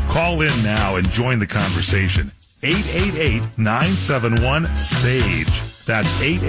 Call in now and join the conversation. 888-971-SAGE. That's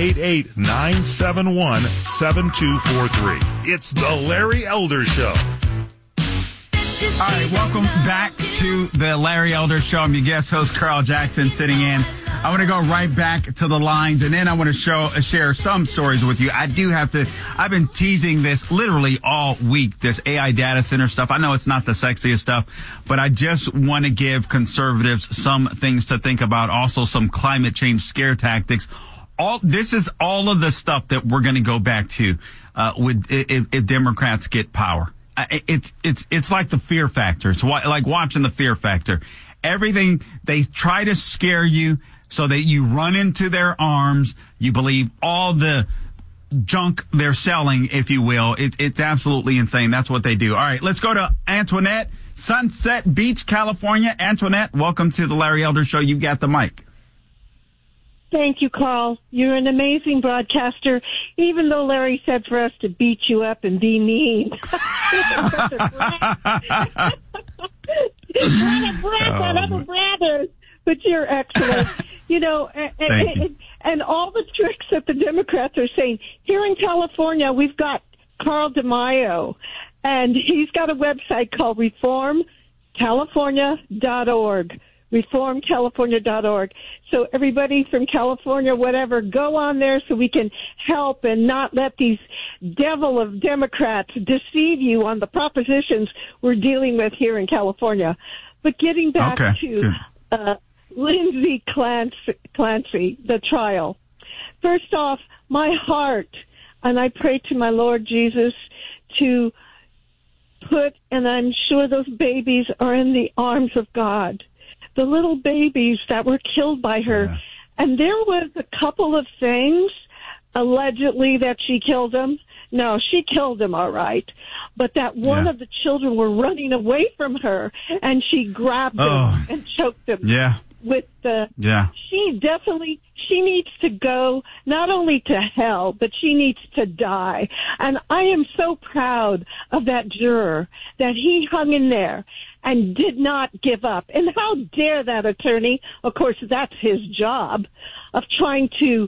888-971-7243. It's the Larry Elder Show. All right, welcome back to the Larry Elder Show. I'm your guest host, Carl Jackson, sitting in. I want to go right back to the lines, and then I want to share some stories with you. I've been teasing this literally all week, this AI data center stuff. I know it's not the sexiest stuff, but I just want to give conservatives some things to think about, also some climate change scare tactics. This is all of the stuff that we're going to go back to if Democrats get power. It's like the fear factor. It's like watching the fear factor. Everything, they try to scare you so that you run into their arms. You believe all the junk they're selling, if you will. It's absolutely insane. That's what they do. All right, let's go to Antoinette, Sunset Beach, California. Antoinette, welcome to the Larry Elder Show. You've got the mic. Thank you, Carl. You're an amazing broadcaster, even though Larry said for us to beat you up and be mean. Not a breath on other brothers, but you're excellent. You know, and all the tricks that the Democrats are saying. Here in California, we've got Carl DeMaio, and he's got a website called reformcalifornia.org. reformcalifornia.org. So everybody from California, whatever, go on there so we can help and not let these devil of Democrats deceive you on the propositions we're dealing with here in California. But getting back to Lindsay Clancy, the trial. First off, my heart, and I pray to my Lord Jesus to put, and I'm sure those babies are in the arms of God, the little babies that were killed by her. Yeah. And there was a couple of things, allegedly, that she killed them. No, she killed them, all right. But that one of the children were running away from her, and she grabbed them and choked them. Yeah. With the, she needs to go not only to hell, but she needs to die. And I am so proud of that juror that he hung in there and did not give up. And how dare that attorney, of course, that's his job, of trying to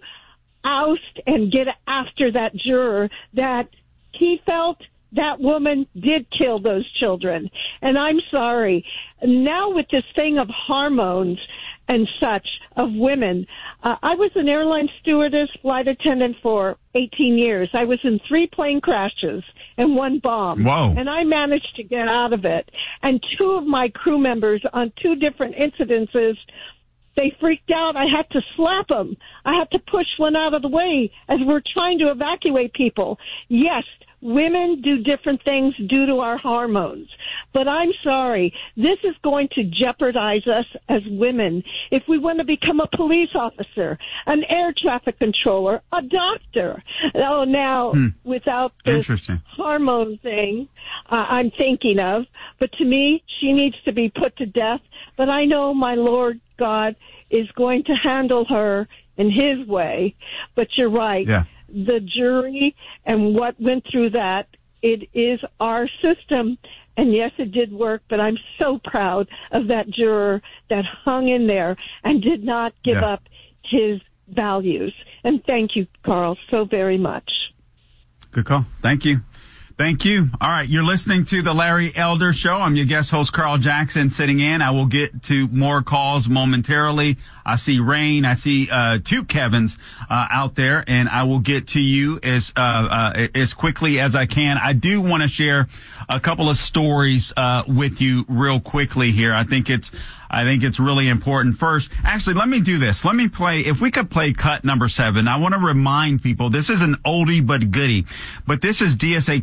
oust and get after that juror, that he felt that woman did kill those children. And I'm sorry. Now with this thing of hormones and such of women, I was an airline stewardess, flight attendant for 18 years. I was in 3 plane crashes and 1 bomb. Whoa. And I managed to get out of it. And 2 of my crew members on 2 different incidences, they freaked out. I had to slap them. I had to push one out of the way as we're trying to evacuate people. Yes, women do different things due to our hormones. But I'm sorry, this is going to jeopardize us as women if we want to become a police officer, an air traffic controller, a doctor. Oh, now, without this hormone thing I'm thinking of. But to me, she needs to be put to death. But I know my Lord God is going to handle her in his way. But you're right. Yeah. The jury and what went through that, it is our system. And yes, it did work, but I'm so proud of that juror that hung in there and did not give up his values. And thank you, Carl, so very much. Good call. Thank you. Thank you. All right. You're listening to the Larry Elder Show. I'm your guest host, Carl Jackson, sitting in. I will get to more calls momentarily. I see Rain. I see 2 Kevins out there, and I will get to you as quickly as I can. I do want to share a couple of stories with you real quickly here. I think it's really important. First, actually, let me do this. Let me play, if we could play cut number 7. I want to remind people, this is an oldie but goodie, but this is DSA